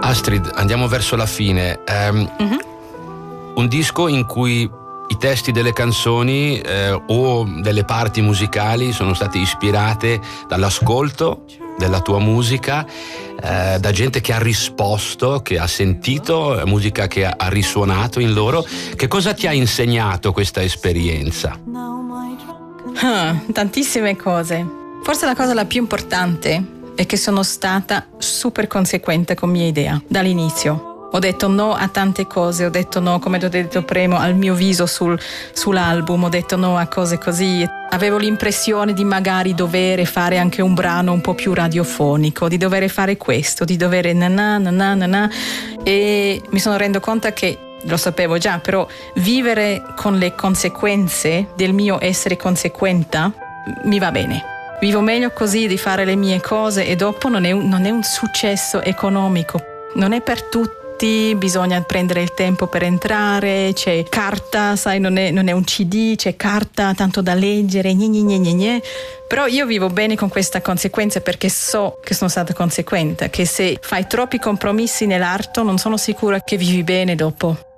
Astrid, andiamo verso la fine. Un disco in cui i testi delle canzoni o delle parti musicali sono state ispirate dall'ascolto della tua musica, da gente che ha risposto, che ha sentito musica che ha risuonato in loro. Che cosa ti ha insegnato questa esperienza? Tantissime cose. Forse la cosa la più importante è che sono stata super conseguente con mia idea dall'inizio. Ho detto no a tante cose, ho detto no, come ti ho detto prima, al mio viso sull'album, ho detto no a cose così. Avevo l'impressione di magari dover fare anche un brano un po' più radiofonico, di dover fare questo, di dover na. E mi sono reso conto che, lo sapevo già, però vivere con le conseguenze del mio essere conseguente mi va bene. Vivo meglio così, di fare le mie cose, e dopo non è un successo economico, non è per tutti. Bisogna prendere il tempo per entrare, c'è carta, sai, non è un CD, c'è carta, tanto da leggere, però io vivo bene con questa conseguenza, perché so che sono stata conseguente, che se fai troppi compromessi nell'arte non sono sicura che vivi bene dopo.